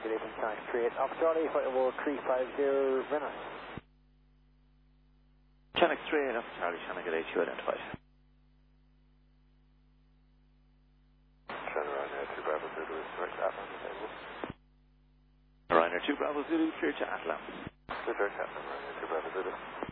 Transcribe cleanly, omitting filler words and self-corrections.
good evening, Channel 38 Alpha Charlie, flight level 350 Renner. Channel 38 Alpha Charlie, Channel Gate HU identified. Channel Ryanair 2 Bravo Zulu is direct to Atlan, available. Ryanair 2 Bravo Zulu, clear to Atlan. Clear direct to Atlan, Ryanair 2 Bravo Zulu.